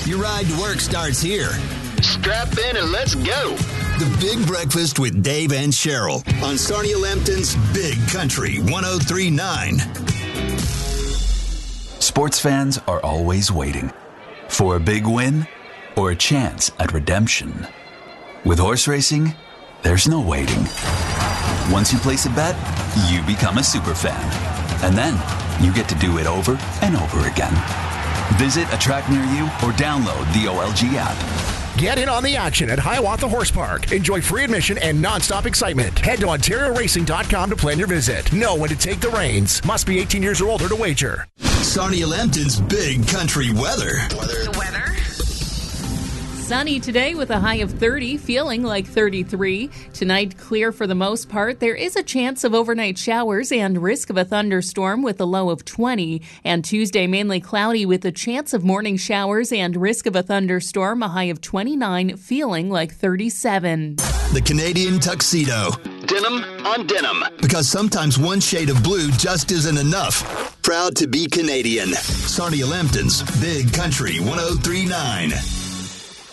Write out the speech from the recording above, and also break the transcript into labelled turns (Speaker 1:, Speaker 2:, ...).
Speaker 1: Your ride to work starts here.
Speaker 2: Strap in and let's go.
Speaker 1: The Big Breakfast with Dave and Cheryl on Sarnia Lambton's Big Country 103.9.
Speaker 3: Sports fans are always waiting for a big win or a chance at redemption. With horse racing, there's no waiting. Once you place a bet, you become a super fan. And then you get to do it over and over again. Visit a track near you or download the OLG app.
Speaker 4: Get in on the action at Hiawatha Horse Park. Enjoy free admission and nonstop excitement. Head to OntarioRacing.com to plan your visit. Know when to take the reins. Must be 18 years or older to wager.
Speaker 1: Sarnia Lambton's Big Country weather.
Speaker 5: The weather?
Speaker 6: Sunny today with a high of 30, feeling like 33. Tonight, clear for the most part. There is a chance of overnight showers and risk of a thunderstorm with a low of 20. And Tuesday, mainly cloudy with a chance of morning showers and risk of a thunderstorm, a high of 29, feeling like 37.
Speaker 1: The Canadian tuxedo.
Speaker 2: Denim on denim.
Speaker 1: Because sometimes one shade of blue just isn't enough. Proud to be Canadian. Sarnia Lambton's Big Country 103.9.